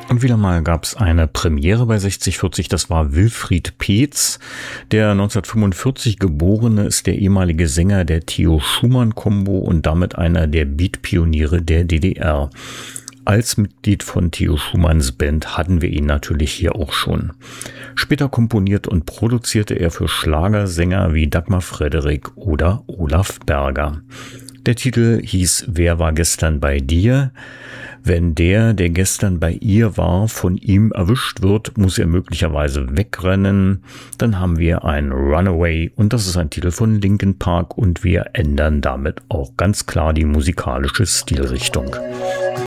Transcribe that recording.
Und wieder mal gab es eine Premiere bei 6040, das war Wilfried Peetz. Der 1945 geborene ist der ehemalige Sänger der Theo Schumann Combo und damit einer der Beat-Pioniere der DDR. Als Mitglied von Theo Schumanns Band hatten wir ihn natürlich hier auch schon. Später komponiert und produzierte er für Schlagersänger wie Dagmar Frederik oder Olaf Berger. Der Titel hieß Wer war gestern bei dir? Wenn der gestern bei ihr war, von ihm erwischt wird, muss er möglicherweise wegrennen. Dann haben wir ein Runaway und das ist ein Titel von Linkin Park und wir ändern damit auch ganz klar die musikalische Stilrichtung.